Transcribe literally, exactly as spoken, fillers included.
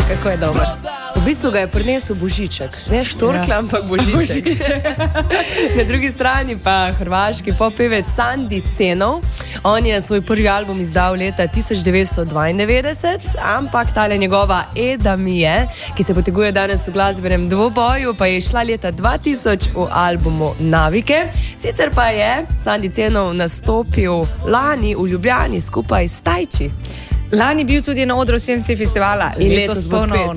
Kako je dobro. V bistvu ga je prinesel Božiček. Ne štorkla, ja. ampak Božiček. Božiček. Na drugi strani pa hrvaški poppevec Sandi Cenov. On je svoj prvi album izdal leta tisoč devetsto dvaindevetdeset, ampak tale njegova Eda mi je, ki se poteguje danes v glasbenem dvoboju, pa je šla leta dva tisoč v albumu Navike. Sicer pa je Sandi Cenov nastopil lani v Ljubljani skupaj s Tajči. Lani bil tudi na odru Senci festivala in letos, letos bo spet.